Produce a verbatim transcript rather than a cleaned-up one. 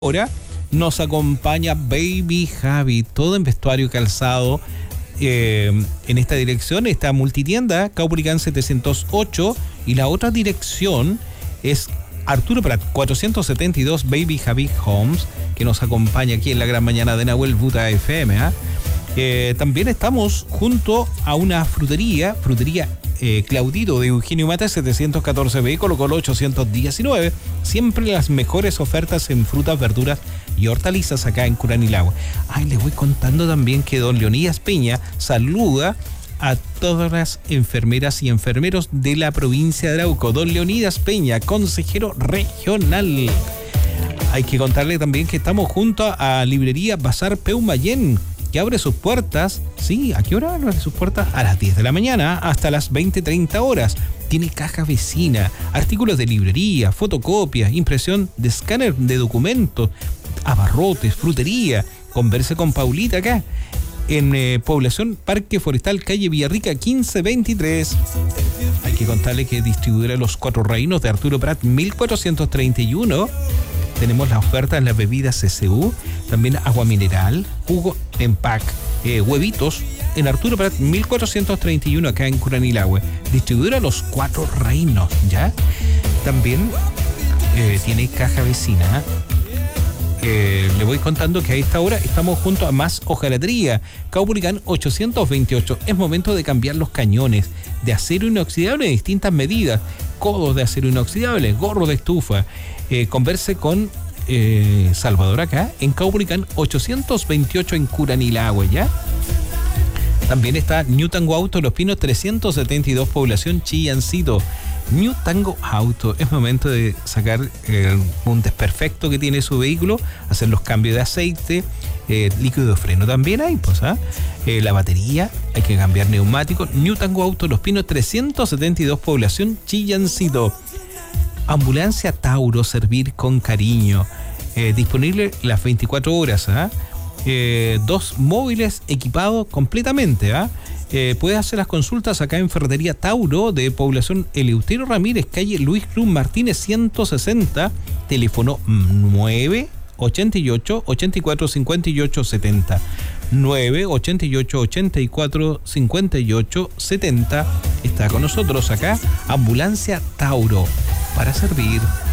Ahora nos acompaña Baby Javi, todo en vestuario calzado. Eh, en esta dirección está multitienda Caupolicán setecientos ocho y la otra dirección es Arturo Prat cuatrocientos setenta y dos Baby Javi Homes, que nos acompaña aquí en la gran mañana de Nahuel Buta F M. ¿eh? Eh, también estamos junto a una frutería, frutería eh, Claudito de Eugenio Mata setecientos catorce B, Colo Colo ochocientos diecinueve. Siempre las mejores ofertas en frutas, verduras y hortalizas acá en Curanilahue. Ay, les voy contando también que don Leonidas Peña saluda a todas las enfermeras y enfermeros de la provincia de Arauco. Don Leonidas Peña, consejero regional. Hay que contarle también que estamos junto a Librería Bazar Peumayén, que abre sus puertas, ¿sí? ¿A qué hora abre sus puertas? A las diez de la mañana hasta las veinte treinta horas. Tiene caja vecina, artículos de librería, fotocopias, impresión de escáner de documentos, abarrotes, frutería. Converse con Paulita acá, en eh, Población Parque Forestal, calle Villarrica quince veintitrés. Hay que contarle que distribuidora Los Cuatro Reinos de Arturo Prat mil cuatrocientos treinta y uno. Tenemos la oferta en las bebidas C C U, también agua mineral, jugo en pack, eh, huevitos en Arturo Prat mil cuatrocientos treinta y uno acá en Curanilahue. Distribuidora Los Cuatro Reinos, ¿ya? También eh, tiene caja vecina. Eh, le voy contando que a esta hora estamos junto a Más Hojalatería, Caupolicán ochocientos veintiocho. Es momento de cambiar los cañones de acero inoxidable de distintas medidas, codos de acero inoxidable, gorro de estufa. Eh, converse con eh, Salvador acá en Caupolicán ochocientos veintiocho en Curanilahue, ¿ya? También está New Tango Auto Los Pinos trescientos setenta y dos, Población Chillancito. New Tango Auto, es momento de sacar eh, un desperfecto que tiene su vehículo, hacer los cambios de aceite, eh, líquido de freno también hay, pues, ¿ah? eh, la batería, hay que cambiar neumáticos. New Tango Auto Los Pinos trescientos setenta y dos, Población Chillancito. Ambulancia Tauro, servir con cariño, eh, disponible las veinticuatro horas, ¿ah? eh, dos móviles equipados completamente, ¿ah? Eh, puedes hacer las consultas acá en Ferretería Tauro de Población Eleuterio Ramírez, calle Luis Cruz Martínez ciento sesenta, teléfono nueve ochenta y ocho, ochenta y cuatro, cincuenta y ocho, setenta, nueve ochenta y ocho, ochenta y cuatro, cincuenta y ocho, setenta. Está con nosotros acá Ambulancia Tauro para servir